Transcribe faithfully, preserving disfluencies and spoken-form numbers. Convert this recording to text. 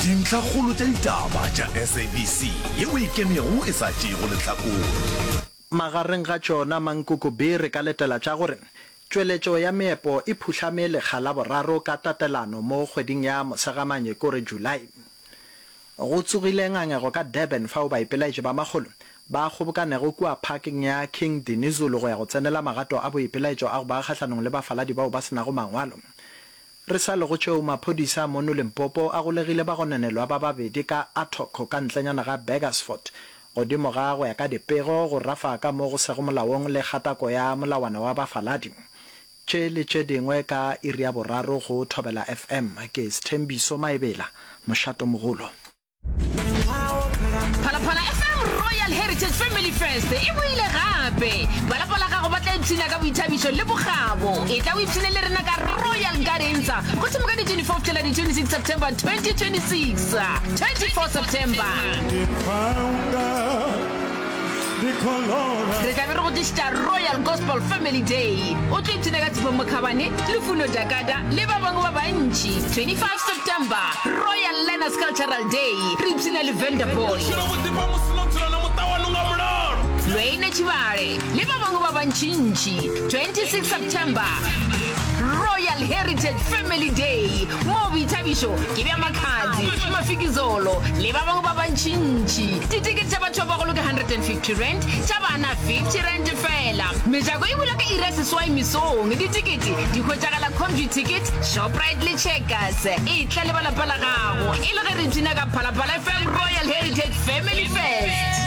dintlha kgolo tša ditaba tša S A B C yeo e kemego e sa tšego lehlakore. Magareng ga tšona Mankoko B re ka letela tša gore tšweletšo ya meepo e phuhlame lekga la boraro ka tatelano mo kgweding ya Mosegamanye kore July. Go tsogile ngangego ka Durban fao baipelaetše ba magolo ba kgobokanego kua parking ya King Dinizulu go ya go tsenela magato a boipelaetšo a go ba kgahlanong le bafaladi bao ba senago mangwalo. Re sa le go tšeo maphodisa mo Limpopo a golegile ba go nenelwa ba babedi ka Atoko ka ntlenyana ga Burgersfort godimo ga go ya ka dipego go rafa ka mo go sego molaong le kgatako ya molawana wa bafaladi. Tše le tše dingwe ka iri ya boraro go Thobela F M ke Sthembiso Maebela mošato mogolo. Phalaphala F M Royal Heritage Family Fest e boile gape ba la gago ba tla ipsina ka boithabišo le bogabo e tla o ipsine le rena ka Royal Gardens go tsemoka di twenty-fourth till the twenty-sixth September twenty twenty-six twenty-fourth September re tla be re go tšhita Royal Gospel Family Day o tlo ipsina ka Tshipo Mokhabane le Funo Dakada le ba bangwe ba bantši. Twenty-fifth September Royal Learners Cultural Day re ipsina le Vanderbilt Lwene Chibare le ba bangwe ba bantšintši. Twenty-sixth September Royal Heritage Family Day mo boithabišo ke bja Makhadzi Mafikizolo le ba bangwe ba bantšintši. Ditikete tša batho ba bagolo ke one hundred fifty rand tša bana fifty rand fela. Mejako e bula ka iri ya seswai mesong. Ditikete di hwetšagala Comvy Ticket, Shoprite le Checkers. E tla le balapa la gago e le ge re ipsina ka Phalaphala F M Royal Heritage Family Fest.